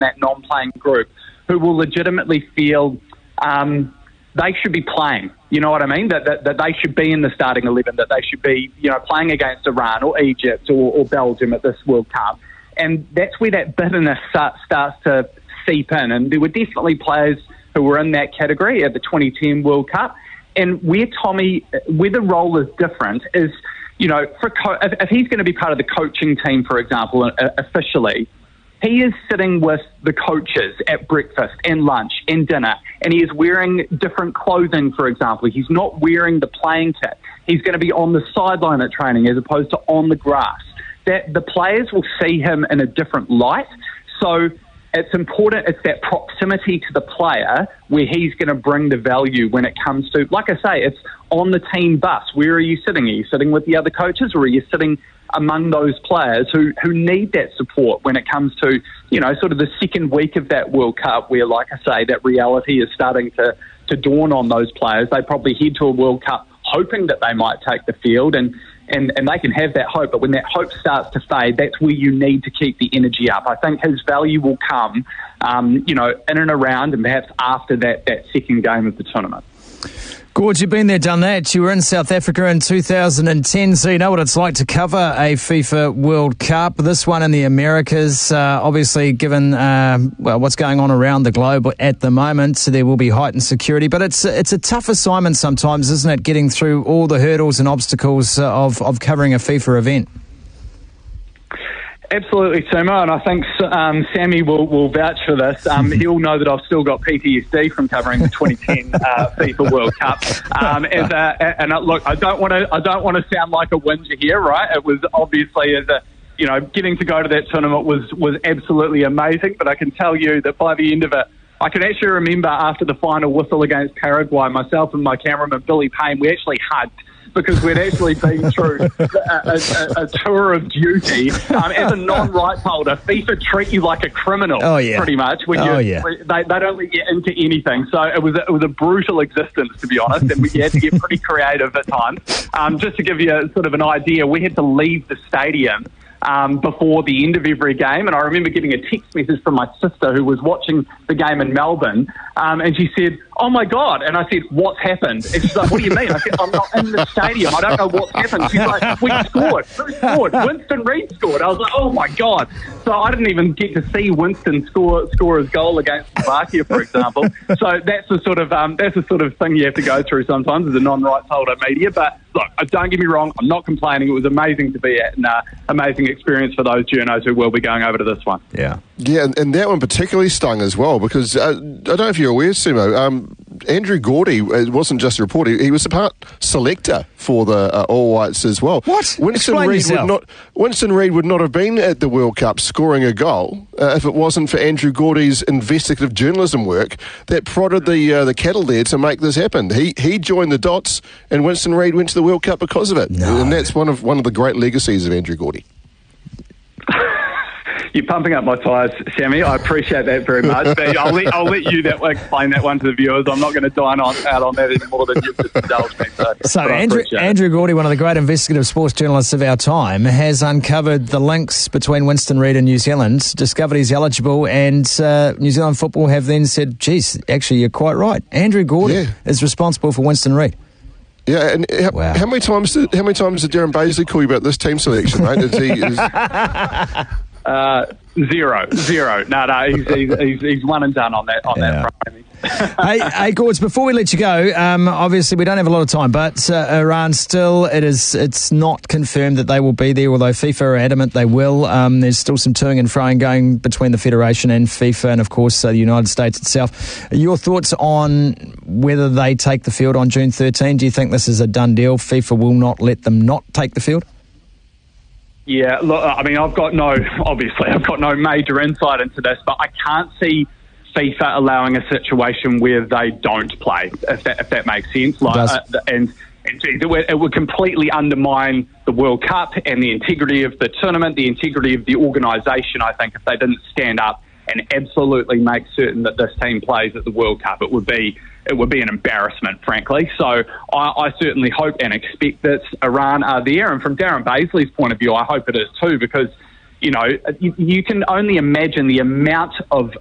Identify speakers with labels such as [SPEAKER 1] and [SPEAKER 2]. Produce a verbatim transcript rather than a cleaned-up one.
[SPEAKER 1] that non-playing group who will legitimately feel um, they should be playing. You know what I mean? That, that that they should be in the starting eleven, that they should be, you know, playing against Iran or Egypt or, or Belgium at this World Cup. And that's where that bitterness start, starts to seep in. And there were definitely players who were in that category at the twenty ten World Cup. And where Tommy, where the role is different is, you know, for co- if, if he's going to be part of the coaching team, for example, uh, officially, he is sitting with the coaches at breakfast and lunch and dinner, and he is wearing different clothing, for example. He's not wearing the playing kit. He's going to be on the sideline at training as opposed to on the grass. That the players will see him in a different light. So it's important, it's that proximity to the player where he's going to bring the value when it comes to, like I say, it's on the team bus. Where are you sitting? Are you sitting with the other coaches, or are you sitting among those players who, who need that support when it comes to, you know, sort of the second week of that World Cup where, like I say, that reality is starting to, to dawn on those players. They probably head to a World Cup hoping that they might take the field, and And, and they can have that hope, but when that hope starts to fade, that's where you need to keep the energy up. I think his value will come, um, you know, in and around and perhaps after that, that second game of the tournament.
[SPEAKER 2] Gord, you've been there, done that. You were in South Africa in two thousand ten, so you know what it's like to cover a FIFA World Cup. This one in the Americas, uh, obviously given uh, well what's going on around the globe at the moment, so there will be heightened security. But it's it's a tough assignment sometimes, isn't it, getting through all the hurdles and obstacles of, of covering a FIFA event?
[SPEAKER 1] Absolutely, Timo, and I think um, Sammy will, will vouch for this. Um, he'll know that I've still got P T S D from covering the twenty ten uh, FIFA World Cup. Um, as a, and uh, look, I don't want to I don't want to sound like a whinger here, right? It was obviously as a you know getting to go to that tournament was was absolutely amazing. But I can tell you that by the end of it, I can actually remember after the final whistle against Paraguay, myself and my cameraman Billy Payne, we actually hugged, because we'd actually been through a, a, a tour of duty. Um, as a non-rights holder, FIFA treat you like a criminal,
[SPEAKER 2] oh, yeah.
[SPEAKER 1] pretty much. When
[SPEAKER 2] oh,
[SPEAKER 1] you,
[SPEAKER 2] yeah.
[SPEAKER 1] They, they don't let you into anything. So it was, a, it was a brutal existence, to be honest, and we had to get pretty creative at times. Um, just to give you a, sort of an idea, we had to leave the stadium Um, before the end of every game, and I remember getting a text message from my sister who was watching the game in Melbourne, um, and she said, "Oh my God!" And I said, "What's happened?" And she's like, "What do you mean?" I said, "I'm not in the stadium. I don't know what's happened." She's like, "We scored. Who scored? Winston Reid scored." I was like, "Oh my God!" So I didn't even get to see Winston score score his goal against Slovakia, for example. So that's the sort of um, that's the sort of thing you have to go through sometimes as a non-rights holder media. But look, don't get me wrong, I'm not complaining. It was amazing to be at, and uh, amazing experience for those journos who will be going over to this one.
[SPEAKER 2] Yeah.
[SPEAKER 3] Yeah, and, and that one particularly stung as well, because uh, I don't know if you're aware, Sumo, um, Andrew Gordy, it wasn't just a reporter, he was a part selector for the uh, All Whites as well.
[SPEAKER 2] What?
[SPEAKER 3] Winston
[SPEAKER 2] Explain
[SPEAKER 3] Reid
[SPEAKER 2] yourself.
[SPEAKER 3] would not Winston Reid would not have been at the World Cup scoring a goal uh, if it wasn't for Andrew Gordy's investigative journalism work that prodded the uh, the kettle there to make this happen. He he joined the dots, and Winston Reid went to the World Cup because of it.
[SPEAKER 2] No.
[SPEAKER 3] And that's one of one of the great legacies of Andrew Gordy.
[SPEAKER 1] You're pumping up my tyres, Sammy. I appreciate that very much. But I'll let, I'll let you that, explain that one to the viewers. I'm not going to dine on, out on that any more than you've just indulged me. So,
[SPEAKER 2] so Andrew, Andrew Gordy, one of the great investigative sports journalists of our time, has uncovered the links between Winston Reid and New Zealand, discovered he's eligible, and uh, New Zealand football have then said, geez, actually, you're quite right. Andrew Gordy
[SPEAKER 3] yeah.
[SPEAKER 2] is responsible for Winston Reid.
[SPEAKER 3] Yeah, and how,
[SPEAKER 2] wow.
[SPEAKER 3] how many times did how many times did Darren Baisley call you about this team selection, mate? Is he, is...
[SPEAKER 1] Uh, zero, zero. No, no, he's, he's, he's, he's one and done on that on
[SPEAKER 2] Yeah.
[SPEAKER 1] that front.
[SPEAKER 2] hey, hey, Gords, before we let you go, um, obviously we don't have a lot of time, but uh, Iran still, it is, it's not confirmed that they will be there, although FIFA are adamant they will. Um, there's still some toing and froing going between the Federation and FIFA and, of course, uh, the United States itself. Your thoughts on whether they take the field on June thirteenth? Do you think this is a done deal? FIFA will not let them not take the field?
[SPEAKER 1] Yeah, look, I mean, I've got no, obviously, I've got no major insight into this, but I can't see FIFA allowing a situation where they don't play, if that, if that makes sense. Like, uh, and and geez, it, would, it would completely undermine the World Cup and the integrity of the tournament, the integrity of the organisation, I think, if they didn't stand up and absolutely make certain that this team plays at the World Cup. It would be it would be an embarrassment, frankly. So I, I certainly hope and expect that Iran are there. And from Darren Baisley's point of view, I hope it is too, because you know, you, you can only imagine the amount of